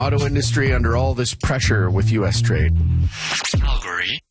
Auto industry under all this pressure with U.S. trade. Calgary.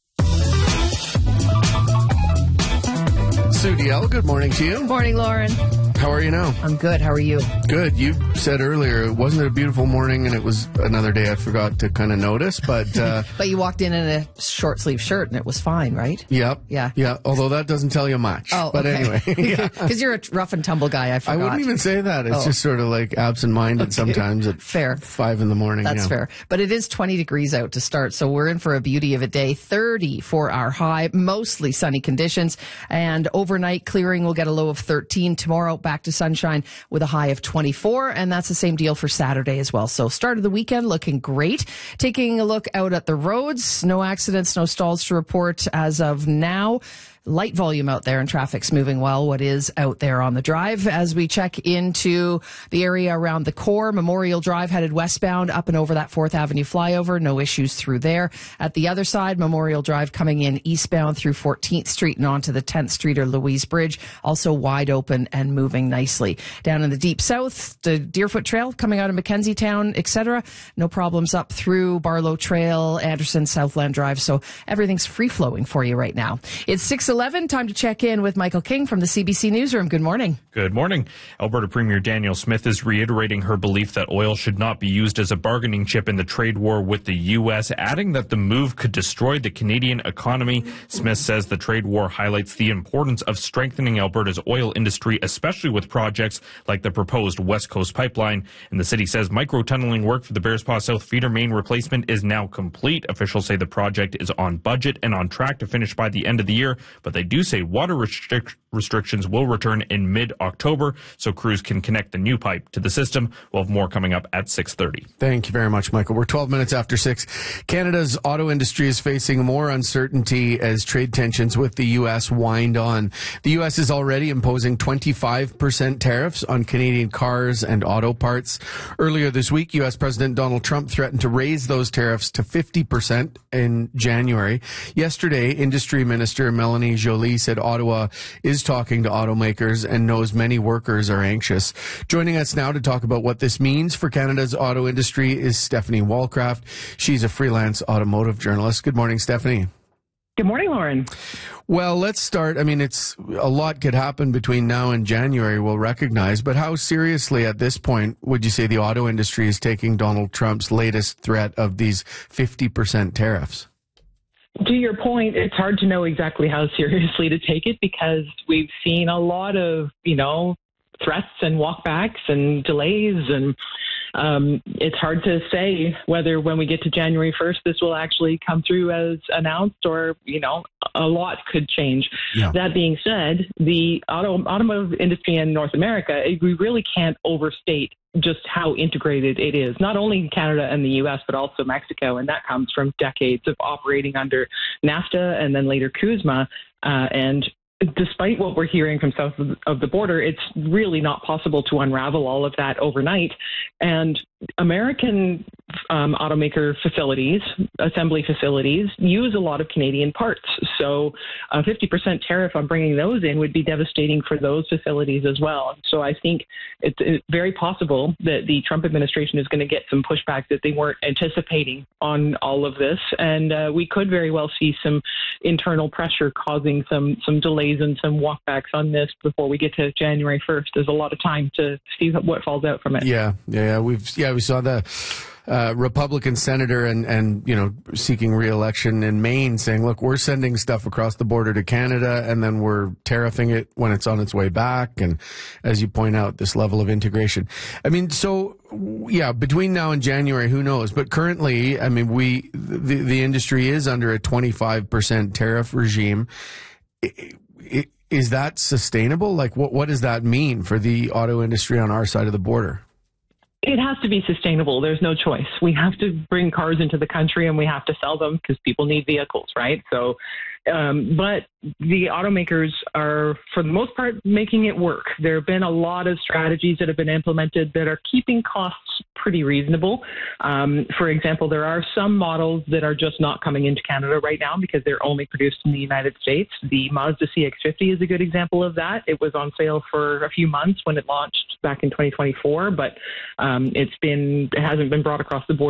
Sue DL, good morning to you. Morning, Lauren. How are you now? I'm good. How are you? Good. You said earlier, wasn't it a beautiful morning, and it was another day I forgot to kind of notice, but... But you walked in a short sleeve shirt, and it was fine, right? Yep. Yeah. Yeah, although that doesn't tell you much. Oh, but okay. Anyway. Because you're a rough and tumble guy, I forgot. I wouldn't even say that. It's just sort of like absent-minded sometimes at Fair. 5 in the morning. That's fair. But it is 20 degrees out to start, so we're in for a beauty of a day. 30 for our high, mostly sunny conditions, and overnight clearing will get a low of 13. Tomorrow, back to sunshine with a high of 24, and that's the same deal for Saturday as well. So start of the weekend looking great. Taking a look out at the roads, no accidents, no stalls to report as of now. Light volume out there and traffic's moving well. What is out there on the drive as we check into the area around the core? Memorial Drive headed westbound up and over that 4th Avenue flyover. No issues through there. At the other side, Memorial Drive coming in eastbound through 14th Street and onto the 10th Street or Louise Bridge. Also wide open and moving nicely. Down in the deep south, the Deerfoot Trail coming out of Mackenzie Town, etc. No problems up through Barlow Trail, Anderson, Southland Drive. So everything's free flowing for you right now. It's 6:11. Time to check in with Michael King from the CBC Newsroom. Good morning. Good morning. Alberta Premier Danielle Smith is reiterating her belief that oil should not be used as a bargaining chip in the trade war with the U.S., adding that the move could destroy the Canadian economy. Smith says the trade war highlights the importance of strengthening Alberta's oil industry, especially with projects like the proposed West Coast Pipeline. And the city says micro-tunneling work for the Bearspaw South feeder main replacement is now complete. Officials say the project is on budget and on track to finish by the end of the year, but they do say water restrictions will return in mid-October, so crews can connect the new pipe to the system. We'll have more coming up at 6:30. Thank you very much, Michael. We're 12 minutes after 6. Canada's auto industry is facing more uncertainty as trade tensions with the U.S. wind on. The U.S. is already imposing 25% tariffs on Canadian cars and auto parts. Earlier this week, U.S. President Donald Trump threatened to raise those tariffs to 50% in January. Yesterday, Industry Minister Melanie Joly said Ottawa is talking to automakers and knows many workers are anxious. Joining us now to talk about what this means for Canada's auto industry is Stephanie Walcraft. She's a freelance automotive journalist. Good morning, Stephanie. Good morning, Lauren. Well, let's start. I mean, it's a lot could happen between now and January, we'll recognize, but how seriously at this point would you say the auto industry is taking Donald Trump's latest threat of these 50% tariffs? To your point, it's hard to know exactly how seriously to take it because we've seen a lot of, threats and walkbacks and delays. And it's hard to say whether when we get to January 1st, this will actually come through as announced or, a lot could change. Yeah. That being said, the automotive industry in North America, we really can't overstate just how integrated it is, not only in Canada and the U.S., but also Mexico. And that comes from decades of operating under NAFTA and then later CUSMA. And despite what we're hearing from south of the border, it's really not possible to unravel all of that overnight. And American automaker facilities, assembly facilities, use a lot of Canadian parts. So a 50% tariff on bringing those in would be devastating for those facilities as well. So I think it's very possible that the Trump administration is going to get some pushback that they weren't anticipating on all of this. And we could very well see some internal pressure causing some delays and some walkbacks on this before we get to January 1st. There's a lot of time to see what falls out from it. Yeah. We saw the Republican senator and seeking re-election in Maine saying, look, we're sending stuff across the border to Canada and then we're tariffing it when it's on its way back. And as you point out, this level of integration. I mean, so yeah, between now and January, who knows? But currently, I mean, the industry is under a 25% tariff regime. Is that sustainable? Like, what does that mean for the auto industry on our side of the border? It has to be sustainable. There's no choice. We have to bring cars into the country and we have to sell them because people need vehicles, right? So But the automakers are, for the most part, making it work. There have been a lot of strategies that have been implemented that are keeping costs pretty reasonable. For example, there are some models that are just not coming into Canada right now because they're only produced in the United States. The Mazda CX-50 is a good example of that. It was on sale for a few months when it launched back in 2024, but it hasn't been brought across the border